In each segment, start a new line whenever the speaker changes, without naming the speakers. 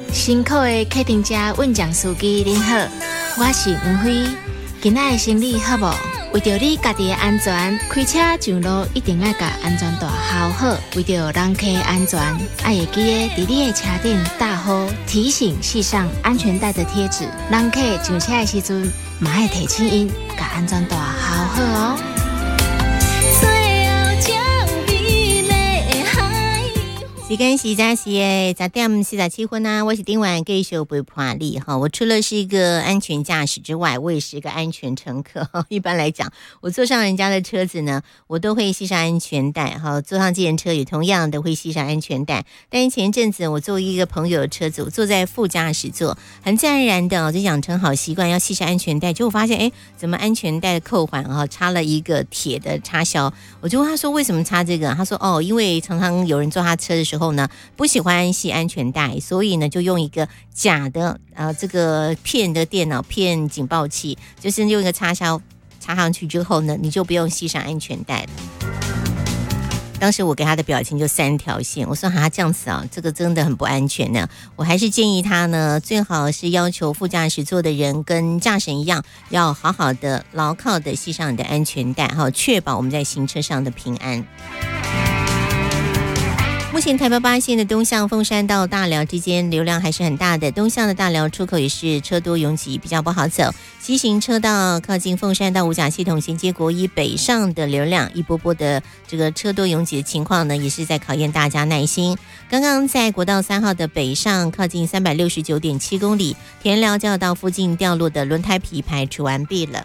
辛苦的客停车运将司机您好，我是黄辉。今仔的生理好无？为着你家己的安全，开车上路一定要把安全带系好。为着人客的安全，要会记得伫你的车顶戴好提醒系上安全带的贴纸。人客上车的时阵，嘛要提醒因把安全带系好哦。
时间是早时的10点47分啊！我是丁婉，继续陪伴你哈。我除了是一个安全驾驶之外，我也是一个安全乘客。一般来讲，我坐上人家的车子呢，我都会系上安全带哈。坐上计程车也同样的会系上安全带。但是前一阵子我坐一个朋友的车子，我坐在副驾驶座，很自然而然的就养成好习惯要系上安全带。结果发现，怎么安全带的扣环插了一个铁的插销？我就问他说为什么插这个？他说因为常常有人坐他车的时候呢，不喜欢系安全带，所以呢就用一个假的这个骗的电脑骗警报器，就是用一个插销插上去之后呢，你就不用系上安全带了。当时我给他的表情就3条线，我说这样子这个真的很不安全呢。我还是建议他呢，最好是要求副驾驶座的人跟驾驶一样，要好好的牢靠的系上你的安全带，确保我们在行车上的平安。目前台北8线的东向凤山到大寮之间流量还是很大的，东向的大寮出口也是车多拥挤，比较不好走。西行车道靠近凤山到五甲系统衔接国一北上的流量，一波波的这个车多拥挤的情况呢，也是在考验大家耐心。刚刚在国道3号的北上靠近369.7公里，田寮交流道附近掉落的轮胎皮排除完毕了。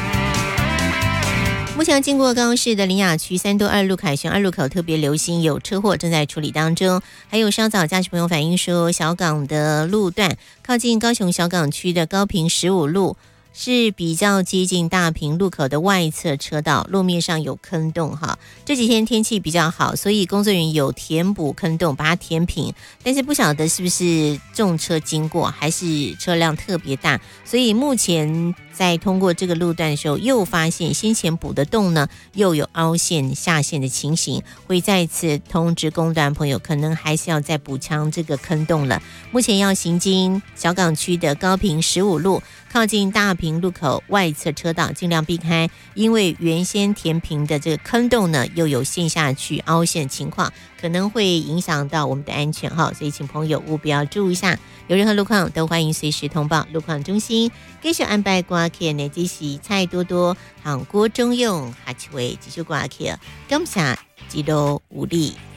目前经过高雄市的林雅区三多2路凯旋2路口特别留心有车祸正在处理当中，还有稍早驾驶朋友反映说，小港的路段靠近高雄小港区的高屏15路是比较接近大屏路口的外侧车道，路面上有坑洞哈。这几天天气比较好，所以工作人员有填补坑洞，把它填平。但是不晓得是不是重车经过，还是车辆特别大，所以目前在通过这个路段的时候，又发现先前补的洞呢，又有凹陷下陷的情形，会再次通知公段朋友，可能还是要再补强这个坑洞了。目前要行经小港区的高屏15路，靠近大屏路口外侧车道，尽量避开，因为原先填平的这个坑洞呢，又有陷下去凹陷情况，可能会影响到我们的安全哈，所以请朋友务必要注意一下。有任何路况都欢迎随时通报路况中心。继续安排歌曲呢，这是蔡多多和郭忠勇下一位继续歌曲，感谢一路有你。